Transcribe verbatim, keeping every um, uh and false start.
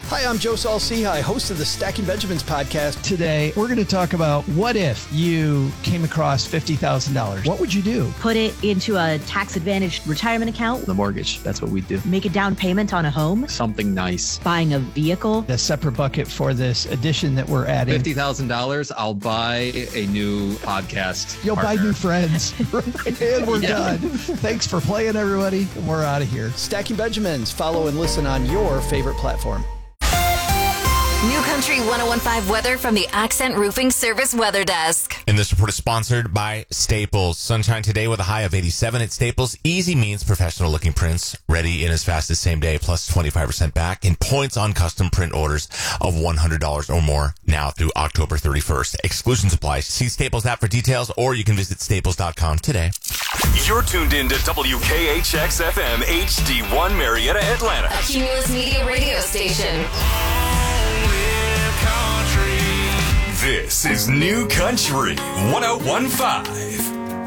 Hi, I'm Joe Saul-Sehy, host of the Stacking Benjamins podcast. Today, we're going to talk about what if you came across fifty thousand dollars. What would you do? Put it into a tax-advantaged retirement account. The mortgage, that's what we do. Make a down payment on a home. Something nice. Buying a vehicle. A separate bucket for this addition that we're adding. fifty thousand dollars, I'll buy a new podcast You'll partner. buy new friends. And we're Yeah. done. Thanks for playing, everybody. We're out of here. Stacking Benjamins. Follow and listen on your favorite platform. New Country one oh one point five weather from the Accent Roofing Service Weather Desk. And this report is sponsored by Staples. Sunshine today with a high of eighty-seven at Staples. Easy means professional looking prints. Ready in as fast as same day, plus twenty-five percent back in points on custom print orders of one hundred dollars or more now through October thirty-first. Exclusions apply. See Staples app for details, or you can visit staples dot com today. You're tuned in to W K H X F M H D one Marietta, Atlanta. A Cumulus Media radio station. This is New Country one oh one point five.